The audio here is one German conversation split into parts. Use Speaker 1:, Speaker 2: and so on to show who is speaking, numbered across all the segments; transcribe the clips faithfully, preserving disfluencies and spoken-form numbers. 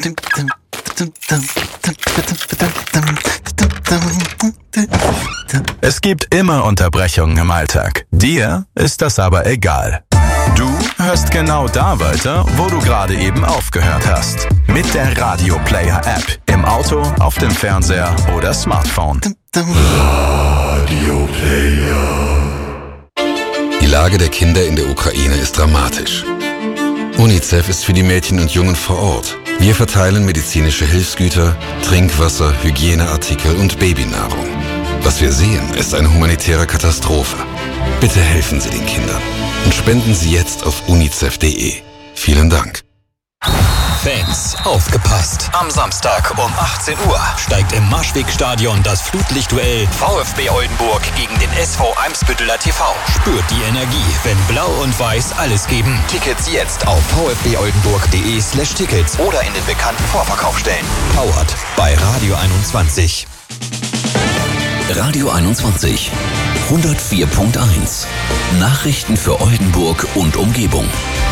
Speaker 1: Es gibt immer Unterbrechungen im Alltag. Dir ist das aber egal. Du hörst genau da weiter, wo du gerade eben aufgehört hast. Mit der Radio Player App. Im Auto, auf dem Fernseher oder Smartphone.
Speaker 2: Radio Player.
Speaker 3: Die Lage der Kinder in der Ukraine ist dramatisch. UNICEF ist für die Mädchen und Jungen vor Ort. Wir verteilen medizinische Hilfsgüter, Trinkwasser, Hygieneartikel und Babynahrung. Was wir sehen, ist eine humanitäre Katastrophe. Bitte helfen Sie den Kindern und spenden Sie jetzt auf unicef punkt de. Vielen Dank.
Speaker 4: Fans, aufgepasst! Am Samstag um achtzehn Uhr steigt im Marschwegstadion das Flutlichtduell VfB Oldenburg gegen den S V Eimsbütteler T V. Spürt die Energie, wenn Blau und Weiß alles geben. Tickets jetzt auf vfboldenburg.de slash Tickets oder in den bekannten Vorverkaufsstellen. Powered bei Radio einundzwanzig.
Speaker 5: Radio einundzwanzig, hundertvier Punkt eins. Nachrichten für Oldenburg und Umgebung.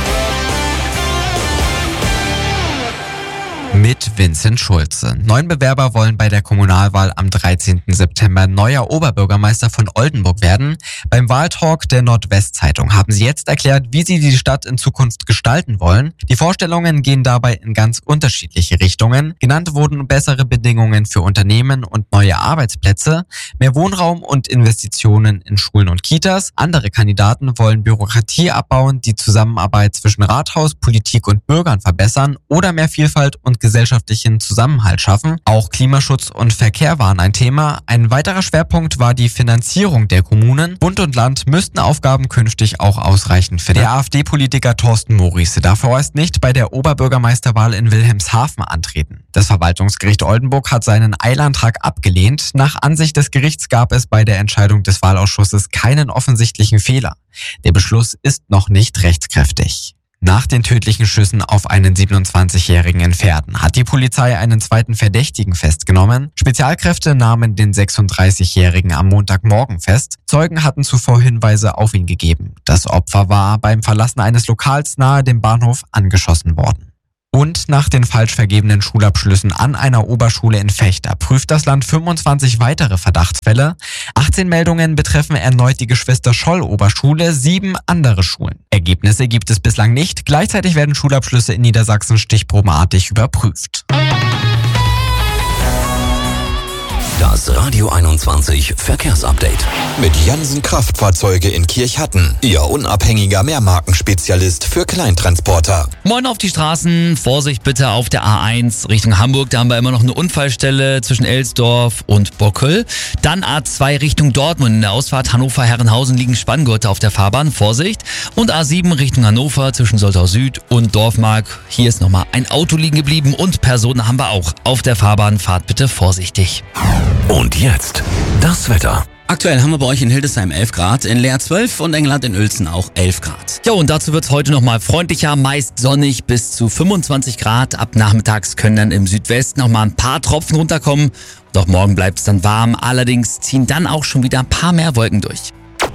Speaker 6: Mit Vincent Schulze. Neun Bewerber wollen bei der Kommunalwahl am dreizehnten September neuer Oberbürgermeister von Oldenburg werden. Beim Wahltalk der Nordwestzeitung haben sie jetzt erklärt, wie sie die Stadt in Zukunft gestalten wollen. Die Vorstellungen gehen dabei in ganz unterschiedliche Richtungen. Genannt wurden bessere Bedingungen für Unternehmen und neue Arbeitsplätze, mehr Wohnraum und Investitionen in Schulen und Kitas. Andere Kandidaten wollen Bürokratie abbauen, die Zusammenarbeit zwischen Rathaus, Politik und Bürgern verbessern oder mehr Vielfalt und gesellschaftlichen Zusammenhalt schaffen. Auch Klimaschutz und Verkehr waren ein Thema. Ein weiterer Schwerpunkt war die Finanzierung der Kommunen. Bund und Land müssten Aufgaben künftig auch ausreichend finden. Der AfD-Politiker Thorsten Morice darf vorerst nicht bei der Oberbürgermeisterwahl in Wilhelmshaven antreten. Das Verwaltungsgericht Oldenburg hat seinen Eilantrag abgelehnt. Nach Ansicht des Gerichts gab es bei der Entscheidung des Wahlausschusses keinen offensichtlichen Fehler. Der Beschluss ist noch nicht rechtskräftig. Nach den tödlichen Schüssen auf einen siebenundzwanzigjährigen in Verden hat die Polizei einen zweiten Verdächtigen festgenommen. Spezialkräfte nahmen den sechsunddreißigjährigen am Montagmorgen fest. Zeugen hatten zuvor Hinweise auf ihn gegeben. Das Opfer war beim Verlassen eines Lokals nahe dem Bahnhof angeschossen worden. Und nach den falsch vergebenen Schulabschlüssen an einer Oberschule in Vechta prüft das Land fünfundzwanzig weitere Verdachtsfälle. achtzehn Meldungen betreffen erneut die Geschwister-Scholl-Oberschule, sieben andere Schulen. Ergebnisse gibt es bislang nicht. Gleichzeitig werden Schulabschlüsse in Niedersachsen stichprobenartig überprüft.
Speaker 5: Das Radio einundzwanzig Verkehrsupdate.
Speaker 4: Mit Jansen Kraftfahrzeuge in Kirchhatten. Ihr unabhängiger Mehrmarkenspezialist für Kleintransporter.
Speaker 7: Moin auf die Straßen. Vorsicht bitte auf der A eins Richtung Hamburg. Da haben wir immer noch eine Unfallstelle zwischen Elsdorf und Bockel. Dann A zwei Richtung Dortmund. In der Ausfahrt Hannover-Herrenhausen liegen Spanngurte auf der Fahrbahn. Vorsicht. Und A sieben Richtung Hannover zwischen Soltau Süd und Dorfmark. Hier ist nochmal ein Auto liegen geblieben und Personen haben wir auch auf der Fahrbahn. Fahrt bitte vorsichtig.
Speaker 5: Und jetzt das Wetter.
Speaker 8: Aktuell haben wir bei euch in Hildesheim elf Grad, in Leer zwölf und Engelland in Uelzen auch elf Grad.
Speaker 7: Ja, und dazu wird es heute nochmal freundlicher, meist sonnig bis zu fünfundzwanzig Grad. Ab nachmittags können dann im Südwesten nochmal ein paar Tropfen runterkommen. Doch morgen bleibt es dann warm, allerdings ziehen dann auch schon wieder ein paar mehr Wolken durch.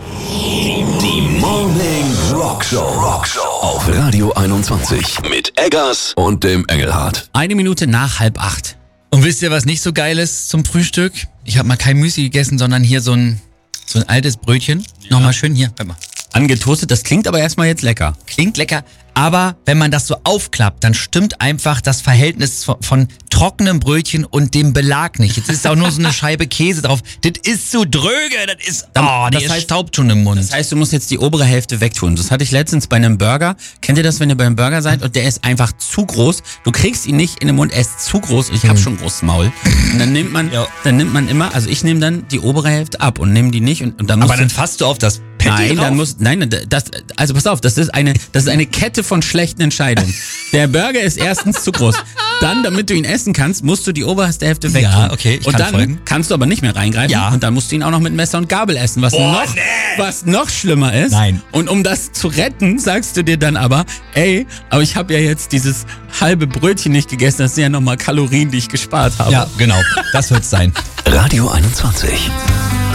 Speaker 5: Die Morning Rockshow. Rockshow auf Radio einundzwanzig mit Eggers und dem Engelhardt.
Speaker 8: Eine Minute nach halb acht.
Speaker 7: Und wisst ihr, was nicht so geil ist zum Frühstück? Ich habe mal kein Müsli gegessen, sondern hier so ein, so ein altes Brötchen. Ja. Nochmal schön hier, warte mal.
Speaker 8: Angetoastet, das klingt aber erstmal jetzt lecker.
Speaker 7: Klingt lecker, aber wenn man das so aufklappt, dann stimmt einfach das Verhältnis von, von trockenem Brötchen und dem Belag nicht. Jetzt ist auch nur so eine Scheibe Käse drauf. Das ist so dröge, das ist, oh,
Speaker 8: das
Speaker 7: das
Speaker 8: heißt,
Speaker 7: staubt schon im Mund.
Speaker 8: Das heißt, du musst jetzt die obere Hälfte wegtun. Das hatte ich letztens bei einem Burger. Kennt ihr das, wenn ihr beim Burger seid und der ist einfach zu groß? Du kriegst ihn nicht in den Mund, er ist zu groß. Ich habe schon ein großes Maul. Und dann nimmt man, ja. dann nimmt man immer, also ich nehme dann die obere Hälfte ab und nehme die nicht. Und, und dann
Speaker 7: aber dann fasst du auf das Patty
Speaker 8: Nein,
Speaker 7: drauf?
Speaker 8: dann muss, nein, das, also pass auf, das ist eine, das ist eine Kette von schlechten Entscheidungen. Der Burger ist erstens zu groß. Dann, damit du ihn essen kannst, musst du die oberste Hälfte wegtun.
Speaker 7: Ja, okay, ich
Speaker 8: und
Speaker 7: kann
Speaker 8: dann
Speaker 7: folgen.
Speaker 8: kannst du aber nicht mehr reingreifen.
Speaker 7: Ja.
Speaker 8: Und dann musst du ihn auch noch mit Messer und Gabel essen, was
Speaker 7: Oh,
Speaker 8: noch,
Speaker 7: nee.
Speaker 8: was noch schlimmer ist.
Speaker 7: Nein.
Speaker 8: Und um das zu retten, sagst du dir dann aber, ey, aber ich habe ja jetzt dieses halbe Brötchen nicht gegessen, das sind ja nochmal Kalorien, die ich gespart habe.
Speaker 7: Ja, genau, das wird's sein.
Speaker 5: Radio einundzwanzig.